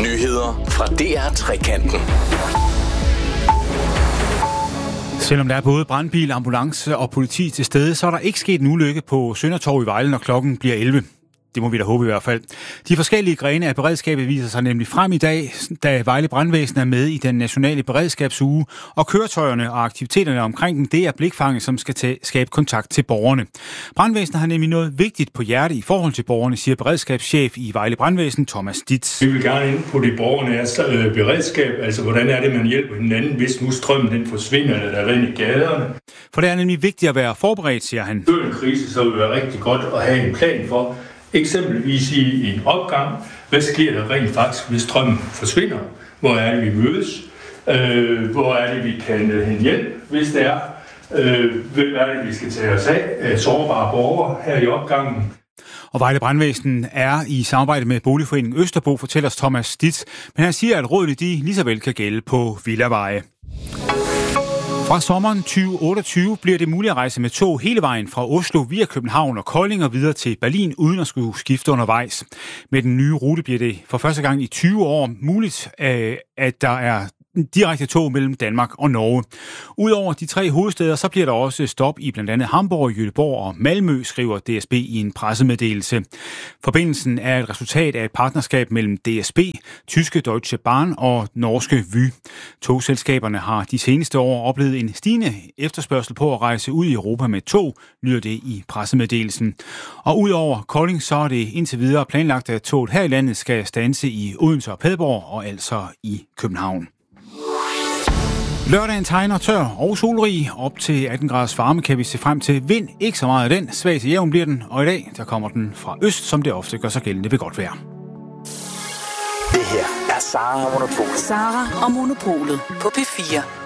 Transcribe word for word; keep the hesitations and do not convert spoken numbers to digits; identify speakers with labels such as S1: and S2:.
S1: Nyheder fra D R Trekanten.
S2: Selvom der er både brandbil, ambulance og politi til stede, så er der ikke sket en ulykke på Søndertorv i Vejle, når klokken bliver elleve. Det må vi da håbe i hvert fald. De forskellige grene af beredskabet viser sig nemlig frem i dag, da Vejle Brandvæsen er med i den nationale beredskabsuge, og køretøjerne og aktiviteterne omkring den, det er blikfanget, som skal til, skabe kontakt til borgerne. Brandvæsenet har nemlig noget vigtigt på hjerte i forhold til borgerne, siger beredskabschef i Vejle Brandvæsen, Thomas Ditz.
S3: Vi vil gerne ind på det borgerne beredskab, altså hvordan er det, man hjælper hinanden, hvis nu strømmen den forsvinder, eller der er rent i gaderne.
S2: For det er nemlig vigtigt at være forberedt, siger han.
S3: Før en krise, så vil det være rigtig godt at have en plan for, eksempelvis i en opgang, hvad sker der rent faktisk, hvis strømmen forsvinder? Hvor er det, vi mødes? Øh, hvor er det, vi kan hente hjælp, hvis det er? Øh, hvad er det, vi skal tage os af? Sårbare borgere her i opgangen.
S2: Og Vejle Brandvæsen er i samarbejde med Boligforeningen Østerbo, fortæller Thomas Ditz, men han siger, at rådene de lige så vel kan gælde på villaveje. Fra sommeren tyve otteogtyve bliver det muligt at rejse med tog hele vejen fra Oslo via København og Kolding og videre til Berlin, uden at skulle skifte undervejs. Med den nye rute bliver det for første gang i tyve år muligt, at der er direkte tog mellem Danmark og Norge. Udover de tre hovedstæder, så bliver der også stop i blandt andet Hamburg, Göteborg og Malmø, skriver D S B i en pressemeddelelse. Forbindelsen er et resultat af et partnerskab mellem D S B, tyske Deutsche Bahn og norske Vy. Togselskaberne har de seneste år oplevet en stigende efterspørgsel på at rejse ud i Europa med tog, lyder det i pressemeddelelsen. Og udover Kolding, så er det indtil videre planlagt, at toget her i landet skal standse i Odense og Padborg og altså i København. Lørdagen tegner tør og solrig. Op til atten graders varme kan vi se frem til vind. Ikke så meget af den. Svag til jævn bliver den. Og i dag, der kommer den fra øst, som det ofte gør sig gældende ved godt vejr.
S1: Det her er Sara og Monopolet.
S4: Sara og Monopolet på P fire.